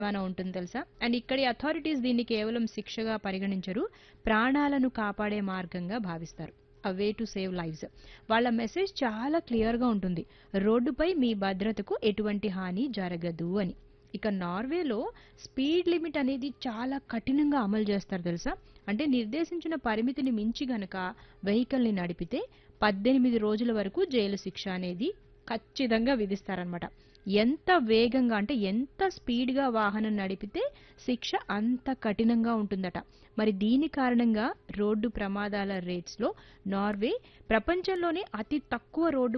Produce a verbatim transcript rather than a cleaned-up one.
జరిమానా ఉంటుంది తెలుసా? అండ్ ఇక్కడి అథారిటీస్ దీన్ని కేవలం శిక్షగా పరిగణించరు, ప్రాణాలను కాపాడే మార్గంగా భావిస్తారు. అ వే టు సేవ్ లైవ్స్. వాళ్ళ మెసేజ్ చాలా క్లియర్‌గా ఉంటుంది. రోడ్డుపై మీ భద్రతకు ఎటువంటి హాని జరగదు అని. ఇక నార్వేలో స్పీడ్ లిమిట్ అనేది చాలా కఠినంగా అమలు చేస్తారు తెలుసా? అంటే నిర్దేశించిన పరిమితిని మించి గనక వెహికల్‌ని నడిపితే పద్దెనిమిది రోజుల వరకు జైలు శిక్ష అనేది ఖచ్చితంగా విధిస్తారనమాట. ఎంత వేగంగా అంటే ఎంత స్పీడ్‌గా వాహనం నడిపితే శిక్ష అంత కఠినంగా ఉంటుందట. మరి దీని కారణంగా రోడ్డు ప్రమాదాల రేట్స్‌లో నార్వే ప్రపంచంలోనే అతి తక్కువ రోడ్డు